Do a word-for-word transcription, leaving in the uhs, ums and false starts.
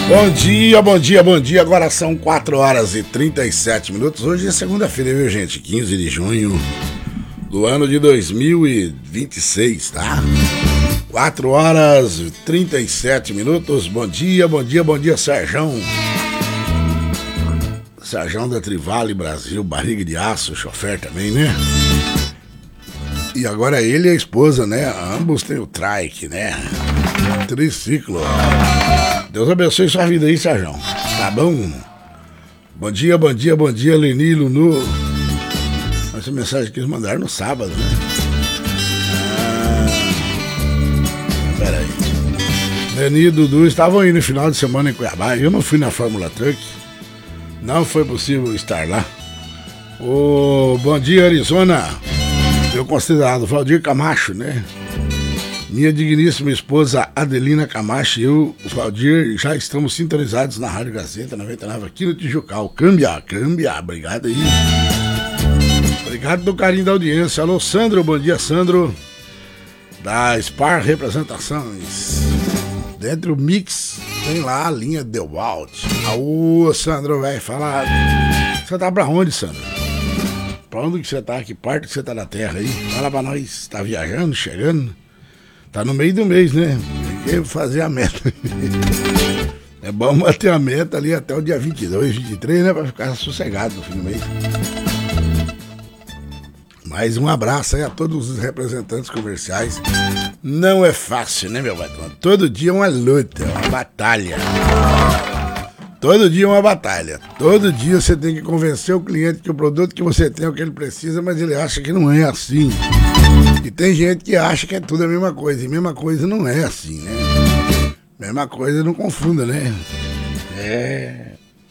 Bom dia, bom dia, bom dia. Agora são quatro horas e trinta e sete minutos. Hoje é segunda-feira, viu, gente? quinze de junho do ano de dois mil e vinte e seis, tá? quatro horas e trinta e sete minutos. Bom dia, bom dia, bom dia, Serjão. Serjão da Trivale Brasil, barriga de aço, chofer também, né? E agora ele e a esposa, né? Ambos têm o trike, né? Triciclo. Deus abençoe sua vida aí, Sérgio. Tá bom? Bom dia, bom dia, bom dia, Leni, Lunu. Essa mensagem que eles mandaram no sábado, né? Ah, peraí. Leni e Dudu estavam aí no final de semana em Cuiabá. Eu não fui na Fórmula Truck. Não foi possível estar lá. Ô, bom dia, Arizona. Eu considerado Valdir Camacho, né? Minha digníssima esposa Adelina Camacho e eu, o Valdir, já estamos sintonizados na Rádio Gazeta noventa e nove aqui no Tijucal. Câmbia, câmbia, obrigado aí. Obrigado do carinho da audiência. Alô, Sandro, bom dia, Sandro. Da Spar Representações. Dentro do mix tem lá a linha The Walt. Aô, Sandro, velho, fala. Você tá pra onde, Sandro? Pra onde que você tá? Que parte que você tá da terra aí? Fala pra nós. Tá viajando, chegando? Tá no meio do mês, né? Tem que fazer a meta. É bom bater a meta ali até o dia vinte e dois, vinte e três, né? Pra ficar sossegado no fim do mês. Mais um abraço aí a todos os representantes comerciais. Não é fácil, né, meu patrão? Todo dia é uma luta, uma batalha. Todo dia é uma batalha. Todo dia você tem que convencer o cliente que o produto que você tem é o que ele precisa, mas ele acha que não é assim. E tem gente que acha que é tudo a mesma coisa. E mesma coisa não é assim, né? Mesma coisa não confunda, né? É...